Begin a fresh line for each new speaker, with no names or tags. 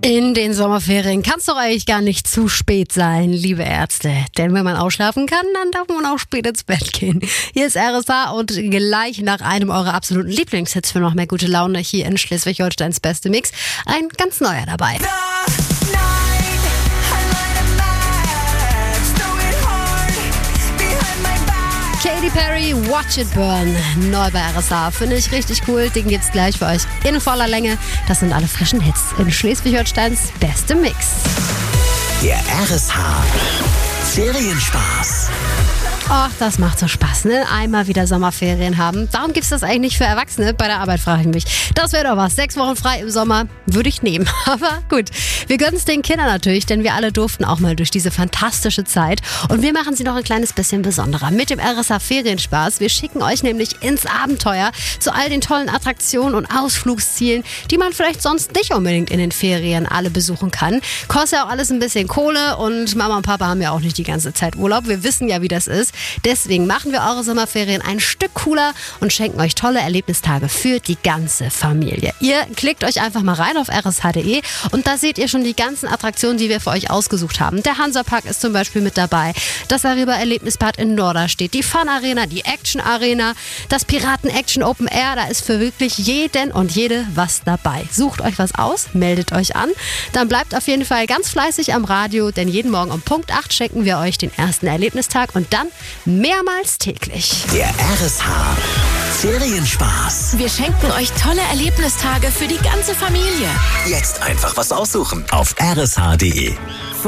In den Sommerferien kann es doch eigentlich gar nicht zu spät sein, liebe Ärzte. Denn wenn man ausschlafen kann, dann darf man auch spät ins Bett gehen. Hier ist RSH und gleich nach einem eurer absoluten Lieblingshits für noch mehr gute Laune hier in Schleswig-Holsteins Beste Mix ein ganz neuer dabei. Katy Perry, Watch It Burn, neu bei RSH. Finde ich richtig cool. Den gibt's gleich für euch in voller Länge. Das sind alle frischen Hits in Schleswig-Holsteins Beste Mix.
Der RSH Ferienspaß.
Ach, das macht so Spaß, ne? Einmal wieder Sommerferien haben. Darum gibt's das eigentlich nicht für Erwachsene. Bei der Arbeit frage ich mich. Das wäre doch was. 6 Wochen frei im Sommer würde ich nehmen. Aber gut, wir gönnen es den Kindern natürlich, denn wir alle durften auch mal durch diese fantastische Zeit. Und wir machen sie noch ein kleines bisschen besonderer mit dem RSH Ferienspaß. Wir schicken euch nämlich ins Abenteuer zu all den tollen Attraktionen und Ausflugszielen, die man vielleicht sonst nicht unbedingt in den Ferien alle besuchen kann. Kostet ja auch alles ein bisschen Kohle und Mama und Papa haben ja auch nicht die ganze Zeit Urlaub. Wir wissen ja, wie das ist. Deswegen machen wir eure Sommerferien ein Stück cooler und schenken euch tolle Erlebnistage für die ganze Familie. Ihr klickt euch einfach mal rein auf rsh.de und da seht ihr schon die ganzen Attraktionen, die wir für euch ausgesucht haben. Der Hansapark ist zum Beispiel mit dabei, das Arriva-Erlebnisbad in Norderstedt, die Fun-Arena, die Action-Arena, das Piraten-Action Open Air, da ist für wirklich jeden und jede was dabei. Sucht euch was aus, meldet euch an, dann bleibt auf jeden Fall ganz fleißig am Radio, denn jeden Morgen um Punkt 8 schenken wir euch den ersten Erlebnistag und dann mehrmals täglich.
Der RSH Ferienspaß.
Wir schenken euch tolle Erlebnistage für die ganze Familie.
Jetzt einfach was aussuchen auf rsh.de.